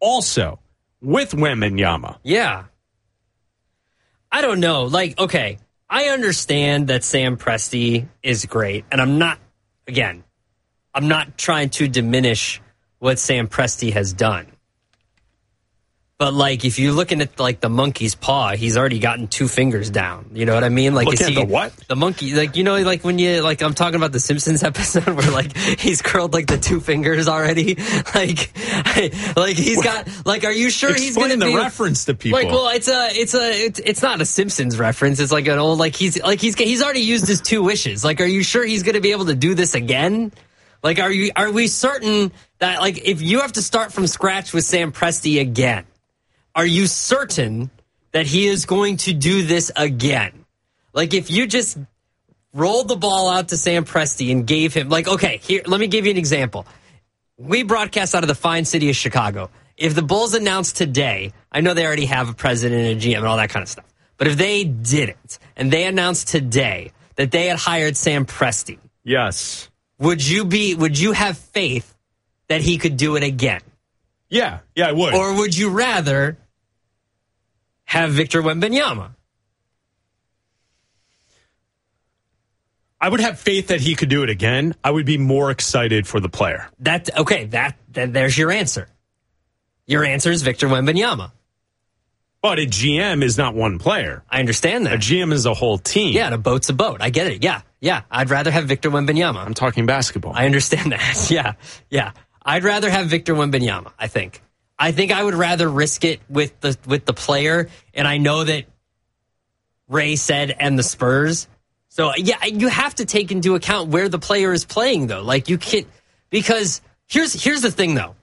also with Wembanyama. Yeah. I don't know. Like, okay, I understand that Sam Presti is great, and I'm not trying to diminish what Sam Presti has done. But, like, if you're looking at, like, the monkey's paw, he's already gotten 2 fingers down. You know what I mean? Like, looking at the what? The monkey. Like, you know, like, when you, like, I'm talking about the Simpsons episode where, like, he's curled, like, the 2 fingers already. Like he's got, like, are you sure he's going to be... Explain the reference to people. Like, well, it's not a Simpsons reference. It's like an old, he's already used his 2 wishes. Like, are you sure he's going to be able to do this again? Like, are we certain that, like, if you have to start from scratch with Sam Presti again, are you certain that he is going to do this again? Like, if you just rolled the ball out to Sam Presti and gave him, like, okay, here, let me give you an example. We broadcast out of the fine city of Chicago. If the Bulls announced today, I know they already have a president and a GM and all that kind of stuff, but if they didn't and they announced today that they had hired Sam Presti, yes, would you have faith that he could do it again? Yeah, I would. Or would you rather have Victor Wembanyama? I would have faith that he could do it again. I would be more excited for the player. There's your answer. Your answer is Victor Wembanyama. But a GM is not one player. I understand that. A GM is a whole team. Yeah, and a boat's a boat. I get it. Yeah. I'd rather have Victor Wembanyama. I'm talking basketball. I understand that. Yeah. I'd rather have Victor Wembanyama, I think. I think I would rather risk it with the player, and I know that Ray said and the Spurs. So, yeah, you have to take into account where the player is playing, though. Like, you can't, because here's the thing, though.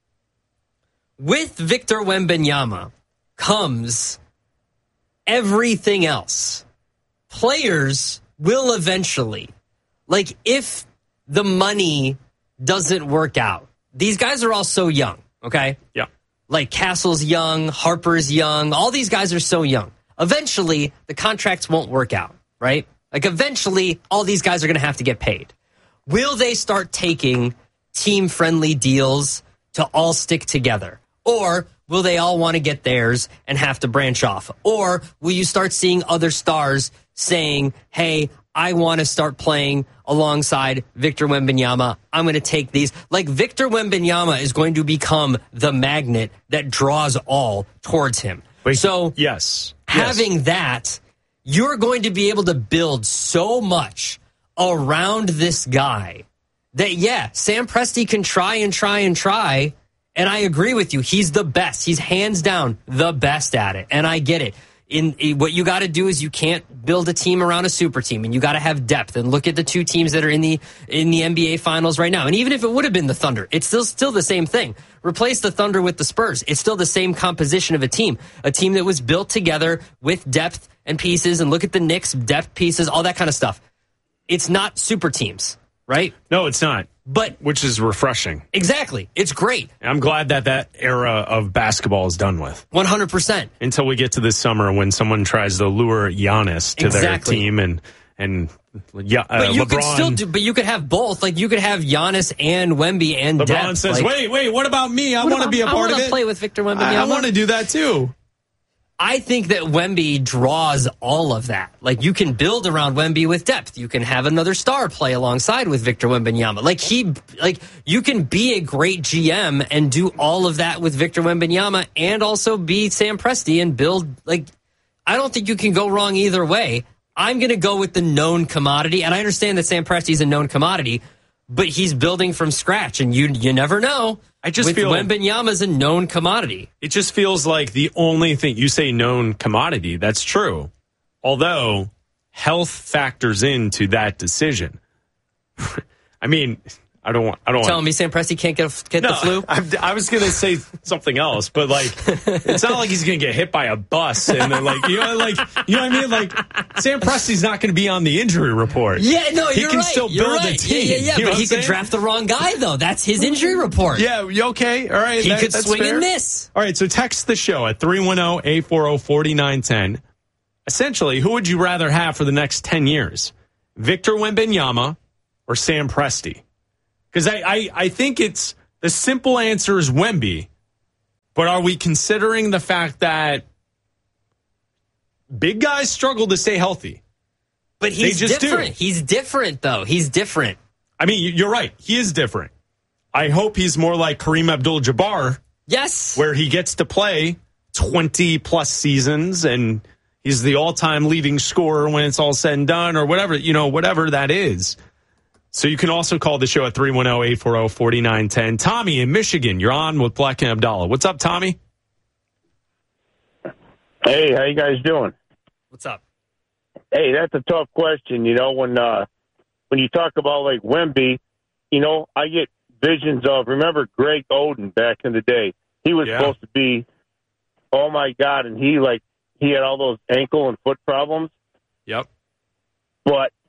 With Victor Wembanyama comes everything else. Players will eventually, like, if the money doesn't work out, these guys are all so young, okay? Yeah. Like, Castle's young, Harper's young, all these guys are so young. Eventually, the contracts won't work out, right? Like, eventually, all these guys are going to have to get paid. Will they start taking team-friendly deals to all stick together? Or will they all want to get theirs and have to branch off? Or will you start seeing other stars saying, hey, I want to start playing alongside Victor Wembanyama. I'm going to take these. Like, Victor Wembanyama is going to become the magnet that draws all towards him. Wait, so, yes. Having that, you're going to be able to build so much around this guy that, yeah, Sam Presti can try. And I agree with you. He's the best. He's hands down the best at it. And I get it. What you got to do is you can't build a team around a super team, and you got to have depth. And look at the 2 teams that are in the NBA Finals right now. And even if it would have been the Thunder, it's still the same thing. Replace the Thunder with the Spurs. It's still the same composition of a team that was built together with depth and pieces. And look at the Knicks, depth pieces, all that kind of stuff. It's not super teams, right? No, it's not. But which is refreshing. Exactly. It's great. I'm glad that era of basketball is done with. 100%. Until we get to this summer when someone tries to lure Giannis to their team and but you LeBron. But you could have both. Like, you could have Giannis and Wemby and LeBron depth. says, like, wait, what about me? I want to be a part of it. I want to play with Victor Wembanyama. I want to do that too. I think that Wemby draws all of that. Like, you can build around Wemby with depth. You can have another star play alongside with Victor Wembanyama. You can be a great GM and do all of that with Victor Wembanyama and also be Sam Presti and build. Like, I don't think you can go wrong either way. I'm going to go with the known commodity, and I understand that Sam Presti is a known commodity, but he's building from scratch, and you never know. I just feel Wembanyama's a known commodity. It just feels like the only thing you say known commodity. That's true. Although health factors into that decision. I mean, I don't want telling me Sam Presti can't get the flu. I was going to say something else, but like, it's not like he's going to get hit by a bus and then you know what I mean? Like, Sam Presti's not going to be on the injury report. Yeah, no, he you're can right. still build a team. Yeah, but he could draft the wrong guy though. That's his injury report. Yeah, okay, all right. He could swing fair. and miss. All right, so text the show at 310-840-4910. Essentially, who would you rather have for the next 10 years? Victor Wembanyama or Sam Presti? Because I think it's the simple answer is Wemby, But are we considering the fact that big guys struggle to stay healthy? But he's just different. do. He's different, though. He's different. I mean, you're right. He is different. I hope he's more like Kareem Abdul-Jabbar. Yes. Where he gets to play 20-plus seasons and he's the all-time leading scorer when it's all said and done or whatever, whatever that is. So you can also call the show at 310-840-4910. Tommy in Michigan, you're on with Black and Abdallah. What's up, Tommy? Hey, how you guys doing? What's up? Hey, that's a tough question. When you talk about like Wemby, I get visions of, remember Greg Oden back in the day? He was supposed to be, oh my God, and he had all those ankle and foot problems. Yep. But